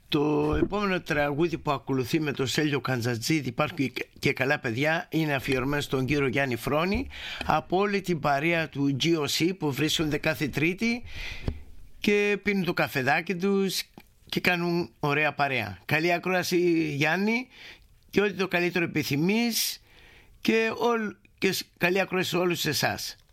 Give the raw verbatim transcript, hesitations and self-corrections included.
Το επόμενο τραγούδι που ακολουθεί με το Στέλιο Καντζατζίδη, Υπάρχουν και καλά παιδιά, είναι αφιερωμένο στον κύριο Γιάννη Φρόνη, από όλη την παρέα του τζι ο σι που βρίσκονται κάθε Τρίτη και πίνουν το καφεδάκι τους και κάνουν ωραία παρέα. Καλή ακρόαση Γιάννη, και ό,τι το καλύτερο επιθυμείς, και, όλ, και καλή ακρόαση σε όλους εσάς.